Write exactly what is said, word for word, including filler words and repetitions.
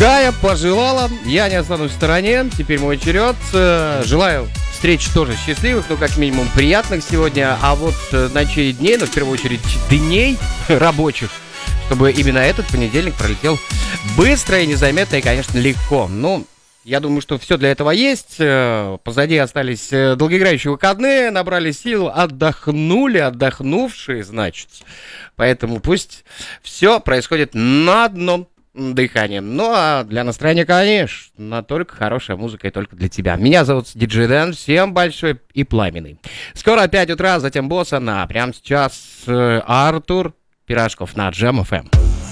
Кая пожелала, я не останусь в стороне, теперь мой черед. Желаю встреч тоже счастливых, ну, как минимум, приятных сегодня. А вот ночей, дней, но в первую очередь дней рабочих, чтобы именно этот понедельник пролетел быстро и незаметно, и, конечно, легко. Ну, я думаю, что все для этого есть. Позади остались долгоиграющие выходные, набрали сил, отдохнули, отдохнувшие, значит. Поэтому пусть все происходит на одном дыхании. Ну, а для настроения, конечно, только хорошая музыка и только для тебя. Меня зовут Диджей Дэн. Всем большой и пламенный. Скоро пять утра, затем Босса на. Прямо сейчас Артур Пирожков на Джем эф эм.